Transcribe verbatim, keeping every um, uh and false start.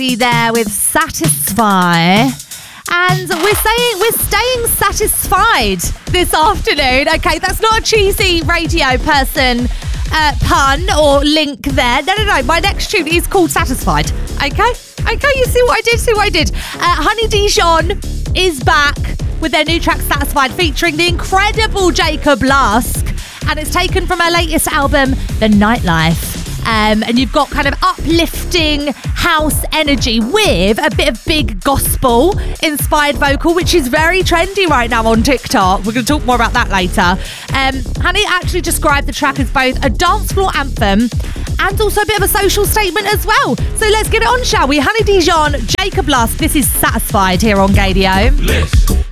There with Satisfy. And we're saying we're staying satisfied this afternoon. Okay, that's not a cheesy radio person uh, pun or link there. No, no, no. My next tune is called Satisfied. Okay? Okay, you see what I did? See what I did? Uh, Honey Dijon is back with their new track Satisfied featuring the incredible Jacob Lusk. And it's taken from her latest album, The Nightlife. Um, and you've got kind of uplifting house energy with a bit of big gospel inspired vocal, which is very trendy right now on TikTok. We're going to talk more about that later. Um, Honey actually described the track as both a dance floor anthem and also a bit of a social statement as well. So let's get it on, shall we? Honey Dijon, Jacob Lusk. This is Satisfied here on Gaydio. Listen.